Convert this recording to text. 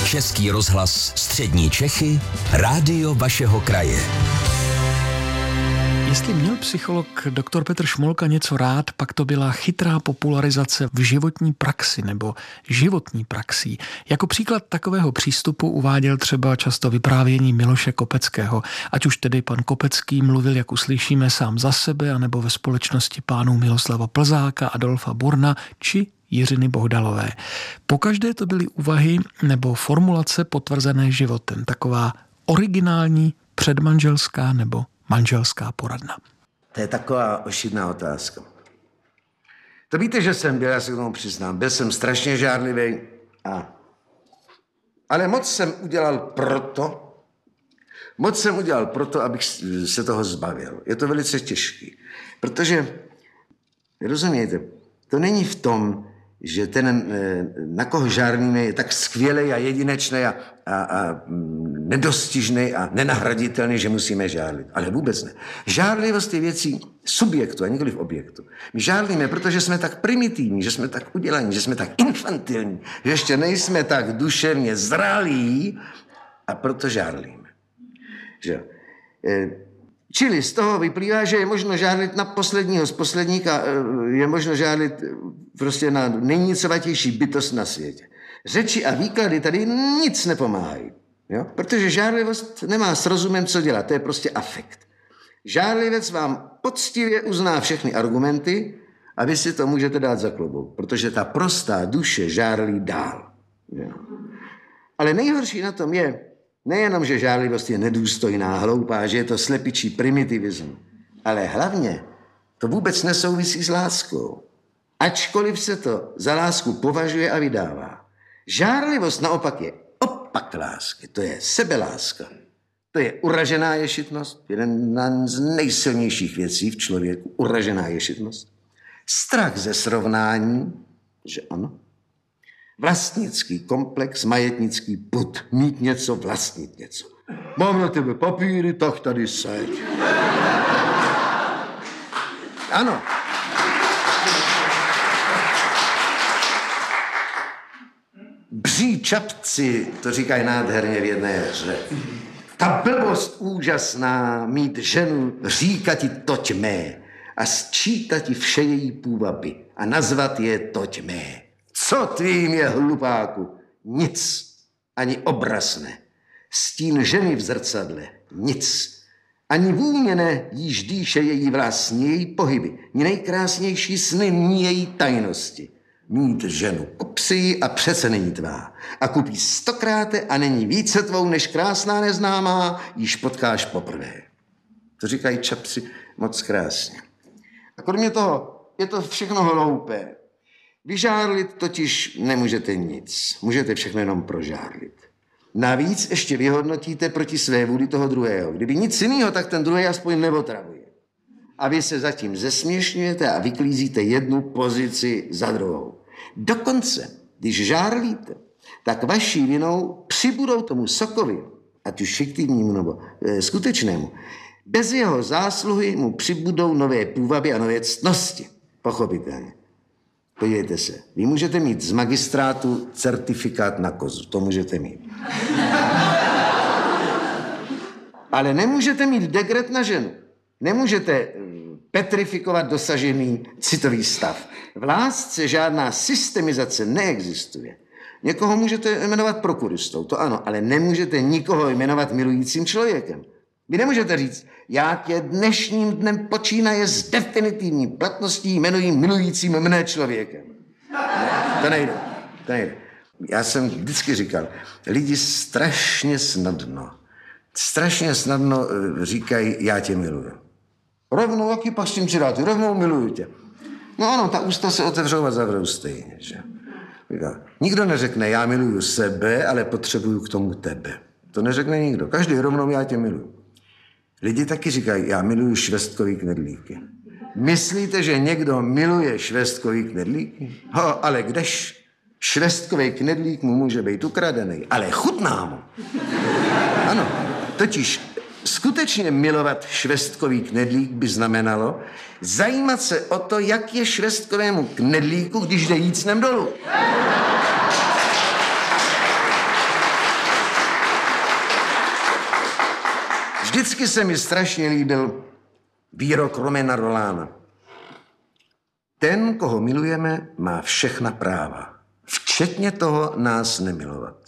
Český rozhlas Střední Čechy, rádio vašeho kraje. Jestli měl psycholog dr. Petr Šmolka něco rád, pak to byla chytrá popularizace v životní praxi nebo životní praxí. Jako příklad takového přístupu uváděl třeba často vyprávění Miloše Kopeckého, ať už tedy pan Kopecký mluvil, jak uslyšíme, sám za sebe, anebo ve společnosti pánů Miloslava Plzáka, Adolfa Burna či Jiřiny Bohdalové. Pokaždé to byly úvahy nebo formulace potvrzené životem, taková originální předmanželská nebo manželská poradna. To je taková ošidná otázka. To víte, že jsem byl, já se k tomu přiznám, byl jsem strašně žárlivý, ale moc jsem udělal proto, abych se toho zbavil. Je to velice těžký, protože, rozumějte, to není v tom, že ten, na koho žárlíme, je tak skvělý a jedinečný a nedostižný a nenahraditelný, že musíme žárlit. Ale vůbec ne. Žárlivost je věcí subjektu a nikoli v objektu. My žárlíme, protože jsme tak primitivní, že jsme tak udělaní, že jsme tak infantilní, že ještě nejsme tak duševně zralí a proto žárlíme. Že? Čili z toho vyplývá, že je možno žárlit na posledního z posledních a je možno žárlit prostě na nejnicovatější bytost na světě. Řeči a výklady tady nic nepomáhají, jo? Protože žárlivost nemá s rozumem co dělat, to je prostě afekt. Žárlivec vám poctivě uzná všechny argumenty a vy si to můžete dát za klobouk, protože ta prostá duše žárlí dál. Jo? Ale nejhorší na tom je, nejenom, že žárlivost je nedůstojná, hloupá, že je to slepičí primitivism, ale hlavně to vůbec nesouvisí s láskou. Ačkoliv se to za lásku považuje a vydává. Žárlivost naopak je opak lásky, to je sebeláska. To je uražená ješitnost, jedna z nejsilnějších věcí v člověku, uražená ješitnost. Strach ze srovnání, že ano. Vlastnický komplex, majetnický pud. Mít něco, vlastnit něco. Mám na tebe papíry, tak tady seď. Ano. Bří čapci, to říkají nádherně v jedné hře. Ta blbost úžasná, mít ženu, říkati toť mé a sčítati vše její půvaby a nazvat je toť mé. Co tvým je, hlupáku? Nic. Ani obraz ne. Stín ženy v zrcadle. Nic. Ani vůně ne, jíž dýše její vlastní, její pohyby. Ni nejkrásnější sny, ni její tajnosti. Mít ženu kopsí a přece není tvá. A kupí 100krát a není více tvou, než krásná neznámá, již potkáš poprvé. To říkají čapci moc krásně. A kromě toho je to všechno hloupé. Vyžárlit totiž nemůžete nic. Můžete všechno jenom prožárlit. Navíc ještě vyhodnotíte proti své vůli toho druhého. Kdyby nic jiného, tak ten druhý aspoň neotravuje. A vy se zatím zesměšňujete a vyklízíte jednu pozici za druhou. Dokonce, když žárlíte, tak vaší vinou přibudou tomu sokovi, ať už fiktivnímu nebo skutečnému, bez jeho zásluhy mu přibudou nové půvaby a nové ctnosti. Pochopitelně. Podívejte se, vy můžete mít z magistrátu certifikát na kozu, to můžete mít. Ale nemůžete mít dekret na ženu. Nemůžete petrifikovat dosažený citový stav. V lásce žádná systemizace neexistuje. Někoho můžete jmenovat prokuristou, to ano, ale nemůžete nikoho jmenovat milujícím člověkem. Vy nemůžete říct, já tě dnešním dnem počínaje s definitivní platností jmenuji milujícím mne člověkem. Ne, to nejde. Já jsem vždycky říkal, lidi strašně snadno říkají, já tě miluju. Rovnou, jaký pak s tím přidáte, rovnou miluju tě. No ano, ta ústa se otevřou a zavřou stejně, že? Nikdo neřekne, já miluju sebe, ale potřebuju k tomu tebe. To neřekne nikdo. Každý rovnou, já tě miluju. Lidi taky říkají, já miluju švestkový knedlíky. Myslíte, že někdo miluje švestkový knedlíky? Ale kdež švestkový knedlík mu může být ukradený, ale chutná mu. Ano, totiž skutečně milovat švestkový knedlík by znamenalo zajímat se o to, jak je švestkovému knedlíku, když jde jít s ním dolů. vždycky se mi strašně líbil výrok Romana Rolána. Ten, koho milujeme, má všechna práva, včetně toho nás nemilovat.